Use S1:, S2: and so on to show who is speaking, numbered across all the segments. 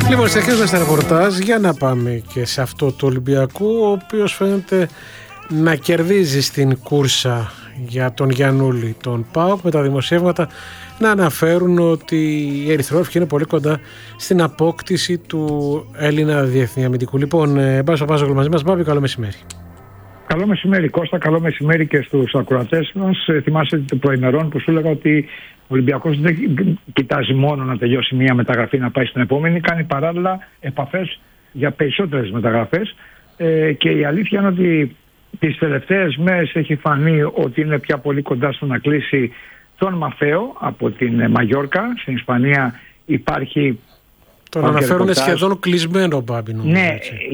S1: Λοιπόν, συνεχίζουμε στα ρεπορτάζ για να πάμε και σε αυτό του Ολυμπιακού, ο οποίος φαίνεται να κερδίζει στην κούρσα για τον Γιαννούλη τον ΠΑΟΚ, με τα δημοσιεύματα να αναφέρουν ότι οι ερυθρόλευκοι είναι πολύ κοντά στην απόκτηση του Έλληνα διεθνή αμυντικού. Λοιπόν, Μπάσο Πάζογλου μαζί μας. Μπάμπη, καλό μεσημέρι.
S2: Καλό μεσημέρι Κώστα, καλό μεσημέρι και στους ακροατές μας. Θυμάσαι το προημερών που σου έλεγα ότι ο Ολυμπιακός δεν κοιτάζει μόνο να τελειώσει μία μεταγραφή να πάει στην επόμενη, κάνει παράλληλα επαφές για περισσότερες μεταγραφές, και η αλήθεια είναι ότι τις τελευταίες μέρες έχει φανεί ότι είναι πια πολύ κοντά στο να κλείσει τον Μαφαίο από την Μαγιόρκα. Στην Ισπανία υπάρχει...
S1: Τον αναφέρουν σχεδόν κλεισμένο, Μπάμπη, νομίζω.
S2: Ναι,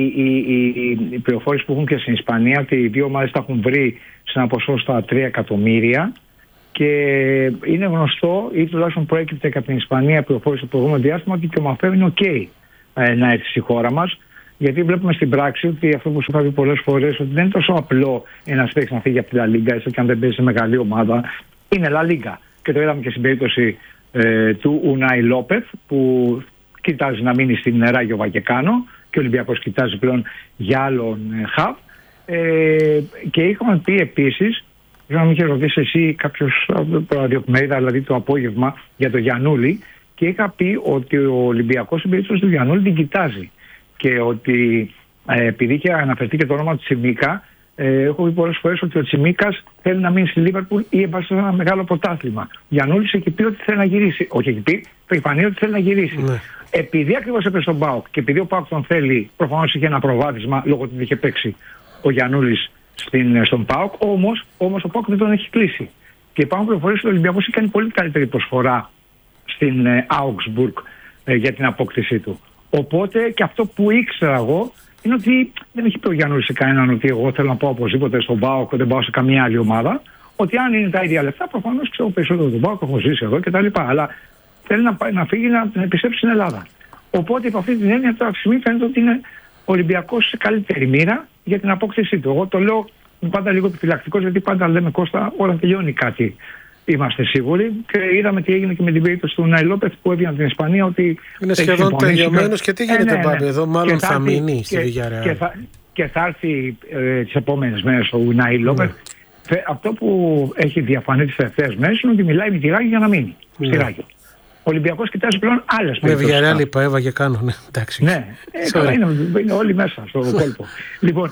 S2: οι πληροφορίες που έχουν και στην Ισπανία, ότι οι δύο ομάδες τα έχουν βρει σε ένα ποσό στα 3 εκατομμύρια, και είναι γνωστό, ή τουλάχιστον προέκυψε από την Ισπανία πληροφορίες στο προηγούμενο διάστημα, ότι και ο Μαφαίο είναι OK να έρθει στη χώρα μας. Γιατί βλέπουμε στην πράξη ότι αυτό που σου είχα πει πολλές φορές, ότι δεν είναι τόσο απλό ένας παίκτης να φύγει από τη Λα Λίγκα, έστω και αν δεν παίζει σε μεγάλη ομάδα. Είναι Λα Λίγκα. Και το είδαμε και στην περίπτωση του Ουνάι Λόπεθ, που κοιτάζει να μείνει στην Ράγιο Βαγεκάνο, και ο Ολυμπιακός κοιτάζει πλέον για άλλον χαβ. Και είχαμε πει επίσης, για να μην είχε ρωτήσει εσύ κάποιος από το ραδιοφημερίδα, δηλαδή το απόγευμα, για το Γιαννούλη, και είχα πει ότι ο Ολυμπιακός στην περίπτωση του Γιαννούλη την κοιτάζει. Και ότι επειδή είχε αναφερθεί και το όνομα του Τσιμίκα, έχω πει πολλές φορές ότι ο Τσιμίκας θέλει να μείνει στη Λίβερπουλ ή εμπάσει σε ένα μεγάλο πρωτάθλημα. Γιαννούλης έχει πει ότι θέλει να γυρίσει. Όχι, έχει πει, έχει φανεί ότι θέλει να γυρίσει. Ναι. Επειδή ακριβώς έπαιζε στον ΠΑΟΚ και επειδή ο ΠΑΟΚ τον θέλει, προφανώς είχε ένα προβάδισμα λόγω ότι είχε παίξει ο Γιαννούλης στον ΠΑΟΚ, όμως ο ΠΑΟΚ δεν τον έχει κλείσει. Και υπάρχουν πληροφορίες ότι ο Ολυμπιακός έχει κάνει πολύ καλύτερη προσφορά στην Augsburg για την απόκτησή του. Οπότε και αυτό που ήξερα εγώ είναι ότι δεν έχει πει ο Γιαννούλης σε κανέναν ότι εγώ θέλω να πάω οπωσδήποτε στον ΠΑΟΚ, δεν πάω σε καμία άλλη ομάδα. Ότι αν είναι τα ίδια λεφτά, προφανώς ξέρω περισσότερο τον ΠΑΟΚ, έχω ζήσει εδώ κτλ. Αλλά θέλει να φύγει να επιστρέψει στην Ελλάδα. Οπότε υπό αυτή την έννοια, τώρα στιγμή φαίνεται ότι είναι ο Ολυμπιακός σε καλύτερη μοίρα για την απόκτησή του. Εγώ το λέω πάντα λίγο επιφυλακτικός, γιατί πάντα λέμε, Κώστα, όταν τελειώνει κάτι είμαστε σίγουροι, και είδαμε τι έγινε και με την περίπτωση του Ουνάι Λόπεθ που έβγαινε από την Ισπανία, ότι
S1: είναι σχεδόν τελειωμένος. Και τι γίνεται, Μπάμπη, εδώ μάλλον θα μείνει στη Villarreal.
S2: Και θα έρθει τις επόμενες μέρες ο Ουνάι Λόπεθ. Αυτό που έχει διαφανεί τις τελευταίες μέρες είναι ότι μιλάει με τη Ράγιο για να μείνει στη Ράγιο. Ο Ολυμπιακός κοιτάζει πλέον άλλες περιπτώσεις.
S1: Με Villarreal είπα, Εύα και κάνω, ναι, εντάξει.
S2: Ναι, είναι όλοι μέσα στο κόλπο. Λοιπόν,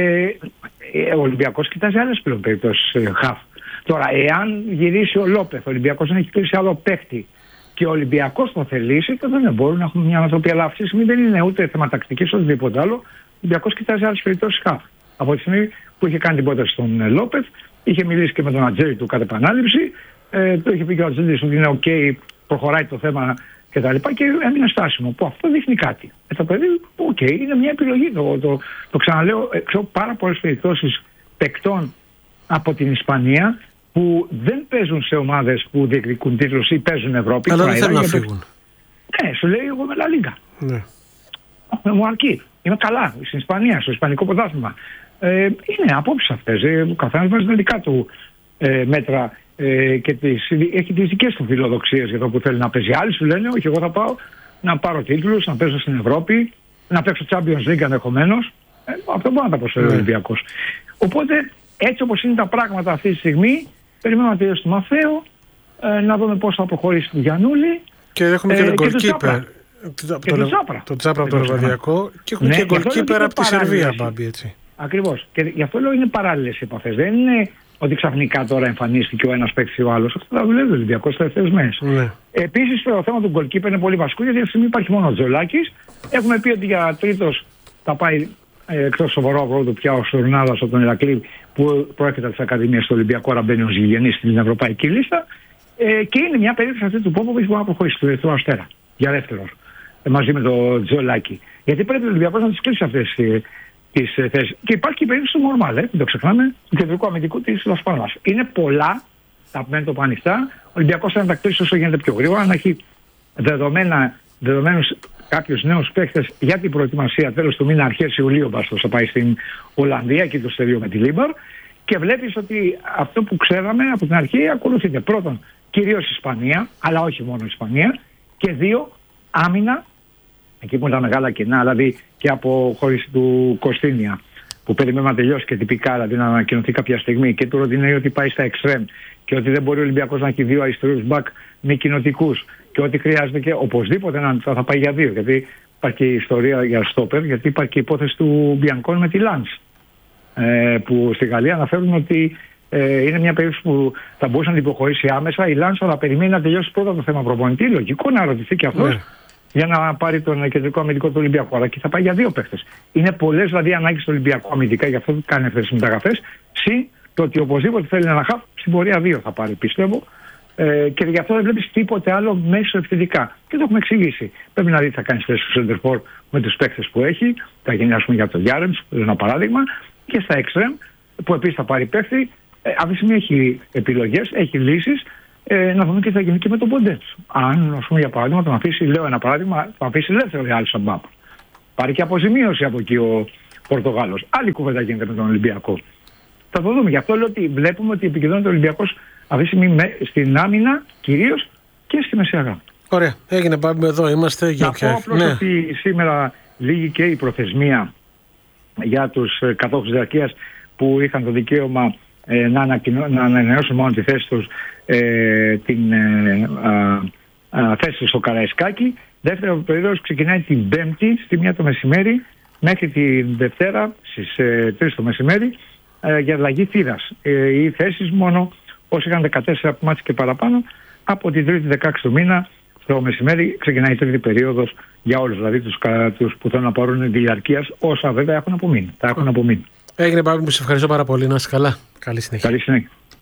S2: ο Ολυμπιακός κοιτάζει άλλες πλέον περιπτώσεις χαφ. Τώρα, εάν γυρίσει ο Λόπεθ, ο Ολυμπιακός δεν έχει κλείσει άλλο παίκτη και ο Ολυμπιακός το θελήσει, τότε δεν μπορούν να έχουν μια ανατροπή. Αλλά αυτή τη στιγμή δεν είναι ούτε θέμα τακτικής, ούτε τίποτα άλλο. Ο Ολυμπιακός κοιτάζει άλλες περιπτώσεις χαφ. Από τη στιγμή που είχε κάνει την πρόταση στον Λόπεθ, είχε μιλήσει και με τον Ατζέλη του κατά επανάληψη. Το είχε πει και ο Ατζέλης ότι είναι OK, προχωράει το θέμα κτλ. Και έμεινε στάσιμο. Που αυτό δείχνει κάτι. Το παιδί, OK, είναι μια επιλογή. Το ξαναλέω, ξέρω πάρα πολλές περιπτώσεις παικτών από την Ισπανία που δεν παίζουν σε ομάδες που διεκδικούν τίτλους ή παίζουν Ευρώπη.
S1: Αλλά δεν θέλουν να φύγουν. Ναι,
S2: σου λέει εγώ με Λα Λίγκα. Ναι. Μου αρκεί. Είμαι καλά στην Ισπανία, στο ισπανικό πρωτάθλημα. Είναι απόψεις αυτές. Ο καθένας βάζει τα δικά του μέτρα και έχει τις δικές του φιλοδοξίες για το που θέλει να παίζει. Άλλοι σου λένε, όχι, εγώ θα πάω να πάρω τίτλους, να παίζω στην Ευρώπη, να παίξω Champions League ενδεχομένως. Αυτό μπορεί να τα προσφέρει ο Ολυμπιακός. Οπότε, έτσι όπως είναι τα πράγματα αυτή τη στιγμή, περιμένουμε να τελειώσει το Μαφαίο, να δούμε πώς θα προχωρήσει το Γιαννούλη.
S1: Και έχουμε και τον goalkeeper.
S2: Το
S1: Τσάπρα από το Ρεβαδιακό. Και έχουμε και goalkeeper από τη Σερβία, Μπάμπη, έτσι.
S2: Ακριβώς. Και γι' αυτό λέω είναι παράλληλες οι επαφές. Δεν είναι ότι ξαφνικά τώρα εμφανίστηκε ο ένας παίκτης ή ο άλλος. Αυτό θα δουλεύει ο Ολυμπιακός στις τελευταίες μέρες. Επίσης, το θέμα του goalkeeper είναι πολύ βασικό, γιατί αυτή τη στιγμή υπάρχει μόνο ο Τζολάκης. Έχουμε πει ότι για τρίτος θα πάει εκτός σοβαρό αγρότου πια ο Σουρνάδας από τον Ηρακλή, που προέρχεται από τις Ακαδημίες του Ολυμπιακού, άρα μπαίνει ως γηγενής στην ευρωπαϊκή λίστα. Και είναι μια περίπτωση αυτή του Πόποβιτς που μπορεί να προχωρήσει του Ερυθρού Αστέρα για δεύτερος, μαζί με τον Τζολάκη. Γιατί πρέπει ο Ολυμπιακός να τις κλείσει αυτές τις θέσεις. Και υπάρχει και η περίπτωση του Μορμάλ, δεν το ξεχνάμε, του κεντρικού αμυντικού της Λας Πάλμας. Είναι πολλά, τα μένει το πανιστά. Ο Ολυμπιακός θα τα κλείσει όσο γίνεται πιο γρήγορα, να έχει δεδομένους κάποιους νέους παίχτες για την προετοιμασία. Τέλος του μήνα, αρχές Ιουλίου, Μπάστος θα πάει στην Ολλανδία και το στερείο με τη Λίμπαρ. Και βλέπεις ότι αυτό που ξέραμε από την αρχή ακολουθείται. Πρώτον, κυρίως Ισπανία, αλλά όχι μόνο Ισπανία. Και δύο, άμυνα εκεί που ήταν μεγάλα κενά, δηλαδή και από χωρίς του Κωστίνια, που περιμένουμε να τελειώσει και τυπικά, δηλαδή να ανακοινωθεί κάποια στιγμή, και του Ροντινέη ότι πάει στα εξτρέμ και ότι δεν μπορεί ο Ολυμπιακός να έχει 2 αριστερούς μπακ μη κοινοτικούς και ότι χρειάζεται και οπωσδήποτε θα πάει για 2, γιατί υπάρχει ιστορία για στόπερ, γιατί υπάρχει και η υπόθεση του Μπιανκόν με τη Λανς, που στη Γαλλία αναφέρουν ότι είναι μια περίπτωση που θα μπορούσε να την προχωρήσει άμεσα η Λανς, αλλά περιμένει να τελειώσει πρώτα το θέμα προπονητή. Λογικό να ρωτηθεί και αυτός για να πάρει τον κεντρικό αμυντικό του Ολυμπιακού. Αλλά και θα πάει για 2 παίχτες. Είναι πολλές δηλαδή ανάγκες του Ολυμπιακού αμυντικά, γι' αυτό κάνει αυτές τις μεταγραφές. Συν το ότι οπωσδήποτε θέλει ένα χαφ, στην πορεία 2 θα πάρει, πιστεύω. Και γι' αυτό δεν βλέπεις τίποτε άλλο μέσω ευθυντικά. Και το έχουμε εξηγήσει. Πρέπει να δει τι θα κάνει θέση στο Σεντερφόρ με τους παίχτες που έχει. Θα γίνει, ας πούμε, για το Γιάρεμς, ένα παράδειγμα. Και στα Εξτρέμ, που επίσης θα πάρει παίχτη. Αυτή τη στιγμή έχει επιλογές, έχει λύσεις. Να δούμε τι θα γίνει και με τον Ποντένς. Αν, ας πούμε, για παράδειγμα, τον αφήσει, λέω ένα παράδειγμα, τον αφήσει ελεύθερο η Al-Shabaab. Πάρει και αποζημίωση από εκεί ο Πορτογάλος. Άλλη κουβέντα γίνεται με τον Ολυμπιακό. Θα το δούμε. Γι' αυτό λέω ότι βλέπουμε ότι επικεντρώνεται ο Ολυμπιακός αυτή τη στιγμή στην άμυνα κυρίως και στη μεσαία γραμμή.
S1: Ωραία. Έγινε, πάμε εδώ. Είμαστε για
S2: πια. Να πω απλώς ότι σήμερα λήγει και η προθεσμία για τους κατόχους διαρκείας που είχαν το δικαίωμα να ανανεώσουν μόνο τη θέση τους, την θέση τους στο Καραϊσκάκι. Δεύτερο περίοδος ξεκινάει την Πέμπτη στη 1 το μεσημέρι μέχρι την Δευτέρα στις 3 το μεσημέρι για αλλαγή θύρας. Οι θέσεις μόνο όσοι είχαν 14 μάτς και παραπάνω, από την 3η 16 του μήνα το μεσημέρι ξεκινάει η τρίτη περίοδος για όλους, δηλαδή τους που θέλουν να πάρουν διαρκείας, όσα βέβαια έχουν απομείνει. Τα έχουν απομείνει.
S1: Έγινε, Παύλο, μου σε ευχαριστώ πάρα πολύ. Να είσαι καλά. Καλή συνέχεια.
S2: Καλή συνέχεια.